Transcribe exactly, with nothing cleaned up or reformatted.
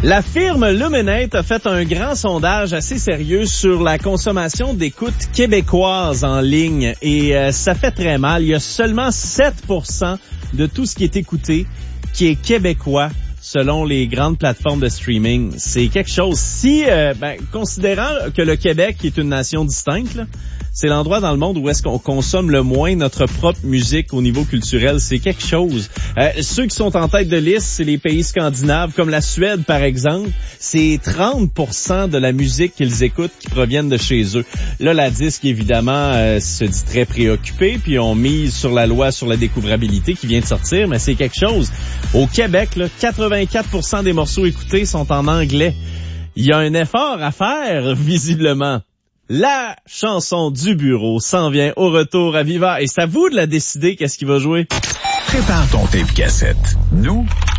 La firme Luminate a fait un grand sondage assez sérieux sur la consommation d'écoute québécoise en ligne et euh, ça fait très mal. Il y a seulement sept pour cent de tout ce qui est écouté qui est québécois selon les grandes plateformes de streaming. C'est quelque chose. Si, euh, ben, considérant que le Québec est une nation distincte, là, c'est l'endroit dans le monde où est-ce qu'on consomme le moins notre propre musique au niveau culturel. C'est quelque chose. Euh, ceux qui sont en tête de liste, c'est les pays scandinaves, comme la Suède, par exemple. C'est trente pour cent de la musique qu'ils écoutent qui proviennent de chez eux. Là, la disque, évidemment, euh, se dit très préoccupée, puis on mise sur la loi sur la découvrabilité qui vient de sortir, mais c'est quelque chose. Au Québec, là, quatre-vingt-quatre pour cent des morceaux écoutés sont en anglais. Il y a un effort à faire, visiblement. La chanson du bureau s'en vient au retour à Viva et c'est à vous de la décider qu'est-ce qu'il va jouer. Prépare ton tape cassette. Nous,